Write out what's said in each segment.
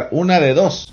Ahora, una de dos.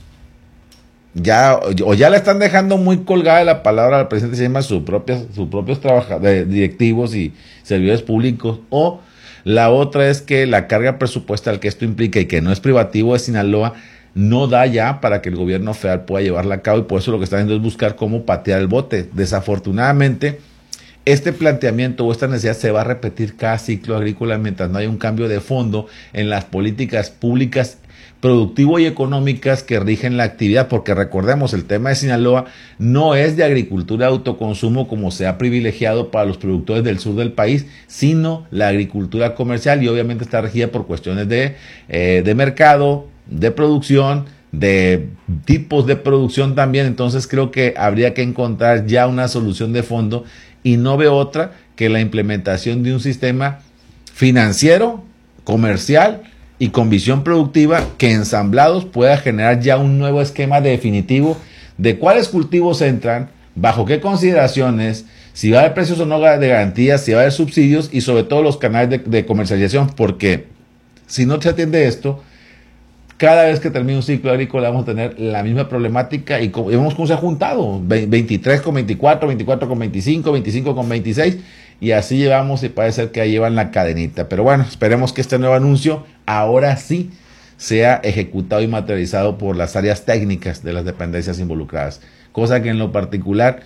Ya, o ya le están dejando muy colgada la palabra al presidente Sheinbaum sus propios directivos y servidores públicos, o la otra es que la carga presupuestal que esto implica y que no es privativo de Sinaloa no da ya para que el gobierno federal pueda llevarla a cabo, y por eso lo que están haciendo es buscar cómo patear el bote. Desafortunadamente, este planteamiento o esta necesidad se va a repetir cada ciclo agrícola mientras no haya un cambio de fondo en las políticas públicas productivo y económicas que rigen la actividad, porque recordemos, el tema de Sinaloa no es de agricultura de autoconsumo como se ha privilegiado para los productores del sur del país, sino la agricultura comercial, y obviamente está regida por cuestiones de mercado, de producción, de tipos de producción también. Entonces creo que habría que encontrar ya una solución de fondo, y no veo otra que la implementación de un sistema financiero, comercial y con visión productiva que ensamblados pueda generar ya un nuevo esquema definitivo de cuáles cultivos entran, bajo qué consideraciones, si va a haber precios o no de garantías, si va a haber subsidios y sobre todo los canales de comercialización, porque si no se atiende esto, cada vez que termine un ciclo agrícola vamos a tener la misma problemática, y vemos cómo se ha juntado, 23 con 24, 24 con 25, 25 con 26, y así llevamos, y parece ser que ahí llevan la cadenita. Pero bueno, esperemos que este nuevo anuncio ahora sí sea ejecutado y materializado por las áreas técnicas de las dependencias involucradas, cosa que en lo particular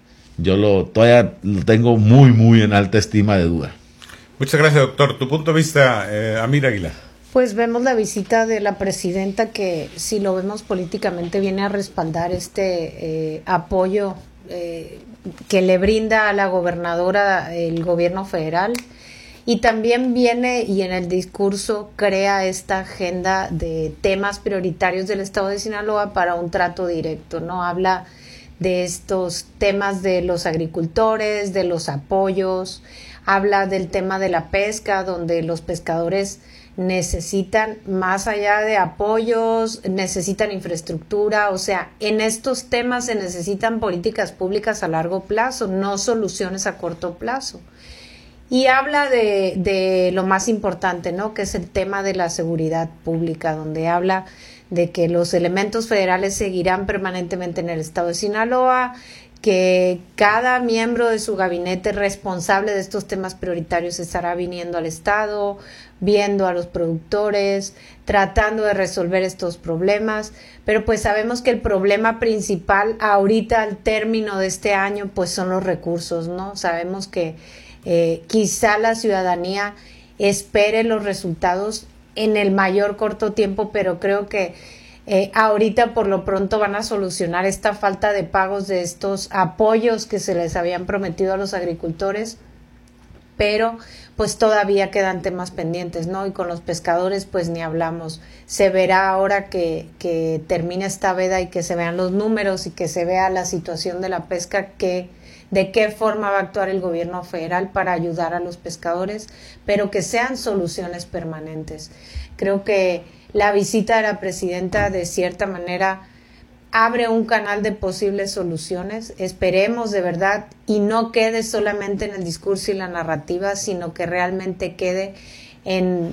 yo todavía lo tengo muy en alta estima de duda. Muchas gracias, doctor. Tu punto de vista, Amir Aguilar. Pues vemos la visita de la presidenta, que si lo vemos políticamente viene a respaldar este apoyo que le brinda a la gobernadora el gobierno federal, y también viene y en el discurso crea esta agenda de temas prioritarios del estado de Sinaloa para un trato directo, ¿no? Habla de estos temas de los agricultores, de los apoyos, habla del tema de la pesca, donde los pescadores necesitan, más allá de apoyos, necesitan infraestructura. O sea, en estos temas se necesitan políticas públicas a largo plazo, no soluciones a corto plazo. Y habla de lo más importante, ¿no? Que es el tema de la seguridad pública, donde habla de que los elementos federales seguirán permanentemente en el estado de Sinaloa, que cada miembro de su gabinete responsable de estos temas prioritarios estará viniendo al estado, viendo a los productores, tratando de resolver estos problemas, pero pues sabemos que el problema principal ahorita al término de este año pues son los recursos, ¿no? Sabemos que quizá la ciudadanía espere los resultados en el mayor corto tiempo, pero creo que ahorita por lo pronto van a solucionar esta falta de pagos de estos apoyos que se les habían prometido a los agricultores, pero pues todavía quedan temas pendientes, ¿no? Y con los pescadores pues ni hablamos. Se verá ahora que termine esta veda y que se vean los números y que se vea la situación de la pesca, de qué forma va a actuar el gobierno federal para ayudar a los pescadores, pero que sean soluciones permanentes. Creo que la visita de la presidenta de cierta manera abre un canal de posibles soluciones. Esperemos de verdad y no quede solamente en el discurso y la narrativa, sino que realmente quede en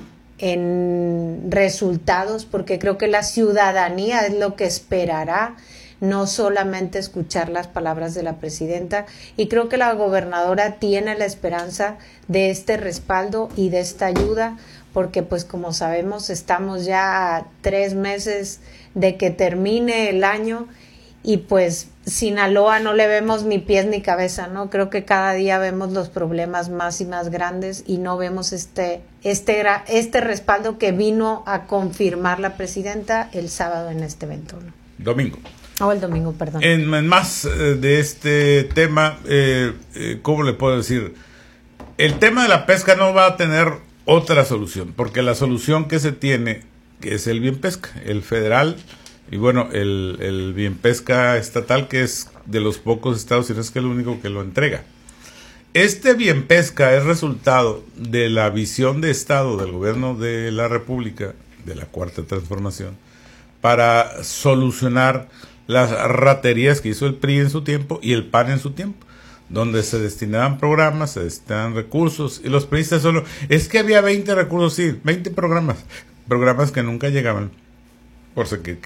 resultados, porque creo que la ciudadanía es lo que esperará, no solamente escuchar las palabras de la presidenta, y creo que la gobernadora tiene la esperanza de este respaldo y de esta ayuda, porque pues como sabemos estamos ya a 3 meses de que termine el año y pues Sinaloa no le vemos ni pies ni cabeza, ¿no? Creo que cada día vemos los problemas más y más grandes y no vemos este respaldo que vino a confirmar la presidenta el sábado en este evento, ¿no? Domingo. El domingo, perdón. En más de este tema, ¿cómo le puedo decir? El tema de la pesca no va a tener otra solución, porque la solución que se tiene, que es el Bienpesca, el federal, y bueno, el Bienpesca estatal, que es de los pocos estados, y no es que es el único que lo entrega. Este Bienpesca es resultado de la visión de Estado del gobierno de la República, de la Cuarta Transformación, para solucionar las raterías que hizo el PRI en su tiempo y el PAN en su tiempo, donde se destinaban programas, se destinaban recursos, y los priistas solo, es que había 20 recursos, sí, 20 programas que nunca llegaban, por si que